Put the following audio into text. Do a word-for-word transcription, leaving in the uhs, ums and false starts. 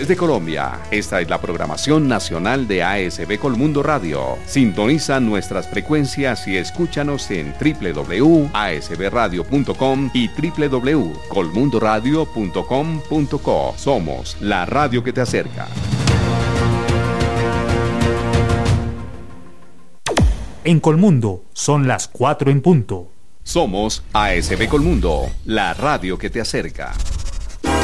Desde Colombia, esta es la programación nacional de A S B Colmundo Radio. Sintoniza nuestras frecuencias y escúchanos en w w w punto a s b radio punto com y w w w punto colmundo radio punto com punto co. Somos la radio que te acerca. En Colmundo son las cuatro en punto. Somos A S B Colmundo, la radio que te acerca.